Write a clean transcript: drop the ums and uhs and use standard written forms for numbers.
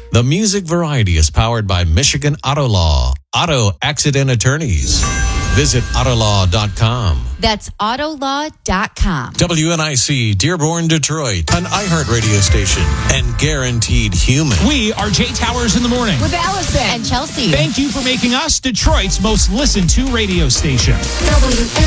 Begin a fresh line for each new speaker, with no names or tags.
The Music Variety is powered by Michigan Auto Law, Auto Accident Attorneys. Visit Autolaw.com.
That's Autolaw.com.
WNIC, Dearborn, Detroit, an iHeartRadio station, and guaranteed human.
We are Jay Towers in the morning.
With Allison and Chelsea.
Thank you for making us Detroit's most listened to radio station.